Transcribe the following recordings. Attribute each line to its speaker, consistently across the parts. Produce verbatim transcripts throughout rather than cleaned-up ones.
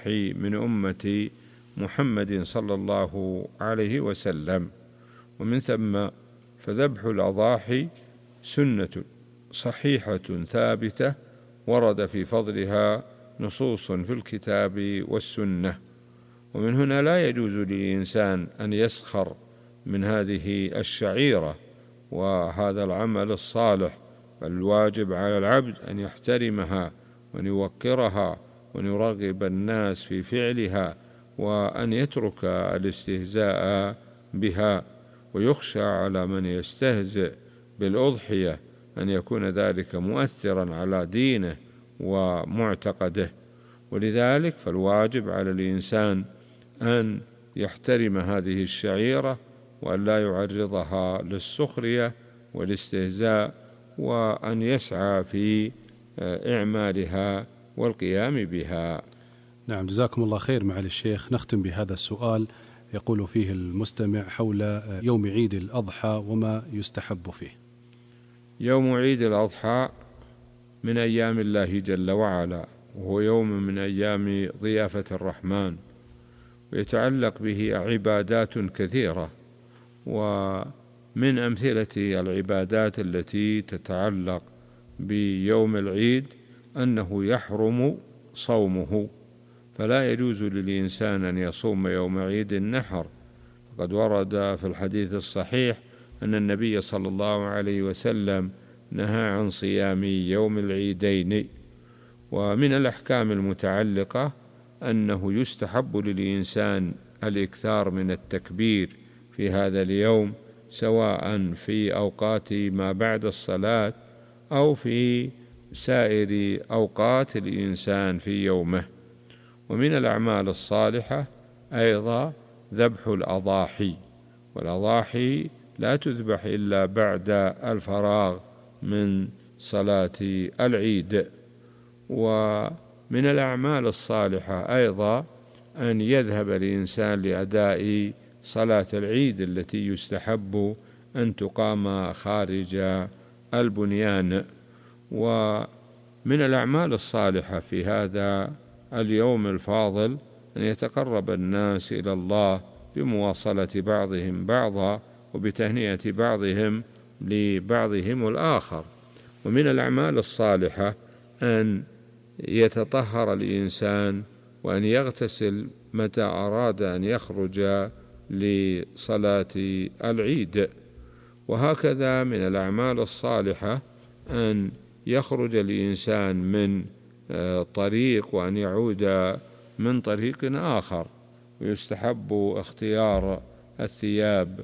Speaker 1: الأضاحي من أمة محمد صلى الله عليه وسلم. ومن ثم فذبح الأضاحي سنة صحيحة ثابتة ورد في فضلها نصوص في الكتاب والسنة. ومن هنا لا يجوز للإنسان أن يسخر من هذه الشعيرة وهذا العمل الصالح، بل الواجب على العبد أن يحترمها وأن يوقرها وأن يرغب الناس في فعلها وأن يترك الاستهزاء بها. ويخشى على من يستهزئ بالأضحية أن يكون ذلك مؤثرا على دينه ومعتقده، ولذلك فالواجب على الإنسان أن يحترم هذه الشعيرة وأن لا يعرضها للسخرية والاستهزاء، وأن يسعى في إعمالها والقيام بها.
Speaker 2: نعم، جزاكم الله خير معالي الشيخ. نختم بهذا السؤال يقول فيه المستمع حول يوم عيد الأضحى وما يستحب فيه.
Speaker 1: يوم عيد الأضحى من أيام الله جل وعلا، وهو يوم من أيام ضيافة الرحمن، ويتعلق به عبادات كثيرة. ومن أمثلة العبادات التي تتعلق بيوم العيد أنه يحرم صومه، فلا يجوز للإنسان أن يصوم يوم عيد النحر. فقد ورد في الحديث الصحيح أن النبي صلى الله عليه وسلم نهى عن صيام يوم العيدين. ومن الأحكام المتعلقة أنه يستحب للإنسان الإكثار من التكبير في هذا اليوم، سواء في أوقات ما بعد الصلاة أو في سائر أوقات الإنسان في يومه. ومن الأعمال الصالحة أيضا ذبح الأضاحي، والأضاحي لا تذبح إلا بعد الفراغ من صلاة العيد. ومن الأعمال الصالحة أيضا أن يذهب الإنسان لأداء صلاة العيد التي يستحب أن تقام خارج البنيان. ومن الأعمال الصالحة في هذا اليوم الفاضل أن يتقرب الناس إلى الله بمواصلة بعضهم بعضا وبتهنئة بعضهم لبعضهم الآخر. ومن الأعمال الصالحة أن يتطهر الإنسان وأن يغتسل متى أراد أن يخرج لصلاة العيد. وهكذا من الأعمال الصالحة أن يخرج الإنسان من طريق وأن يعود من طريق آخر، ويستحب اختيار الثياب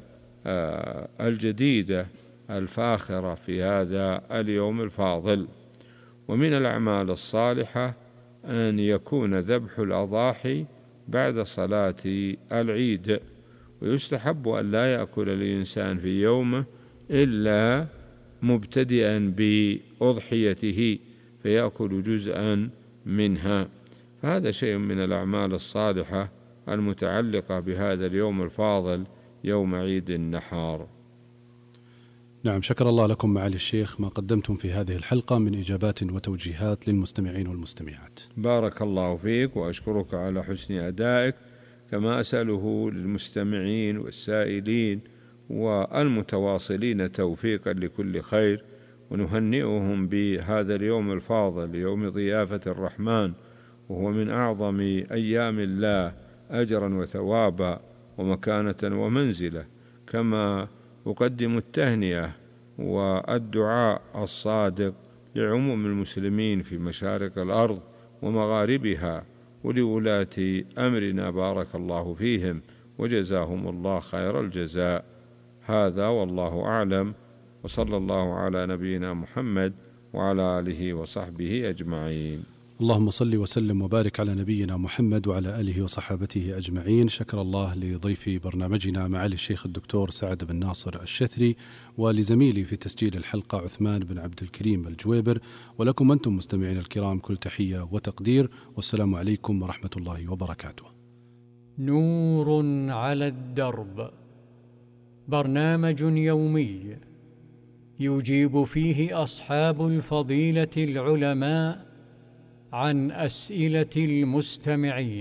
Speaker 1: الجديدة الفاخرة في هذا اليوم الفاضل. ومن الأعمال الصالحة أن يكون ذبح الأضاحي بعد صلاة العيد، ويستحب أن لا يأكل الإنسان في يومه إلا مبتدئا بأضحيته فيأكل جزءا منها. فهذا شيء من الأعمال الصالحة المتعلقة بهذا اليوم الفاضل يوم عيد النحر.
Speaker 2: نعم، شكر الله لكم معالي الشيخ ما قدمتم في هذه الحلقة من إجابات وتوجيهات للمستمعين والمستمعات.
Speaker 1: بارك الله فيك، وأشكرك على حسن أدائك، كما أسأله للمستمعين والسائلين والمتواصلين توفيقا لكل خير، ونهنئهم بهذا اليوم الفاضل يوم ضيافة الرحمن، وهو من أعظم أيام الله أجرا وثوابا ومكانة ومنزلة. كما أقدم التهنئة والدعاء الصادق لعموم المسلمين في مشارق الأرض ومغاربها، ولولاة أمرنا بارك الله فيهم وجزاهم الله خير الجزاء. هذا والله أعلم، وصلى الله على نبينا محمد وعلى آله وصحبه أجمعين.
Speaker 2: اللهم صل وسلم وبارك على نبينا محمد وعلى آله وصحابته أجمعين. شكر الله لضيف برنامجنا معالي الشيخ الدكتور سعد بن ناصر الشثري، ولزميلي في تسجيل الحلقة عثمان بن عبد الكريم الجويبر، ولكم أنتم مستمعين الكرام كل تحية وتقدير، والسلام عليكم ورحمة الله وبركاته.
Speaker 3: نور على الدرب، برنامج يومي يجيب فيه أصحاب الفضيلة العلماء عن أسئلة المستمعين.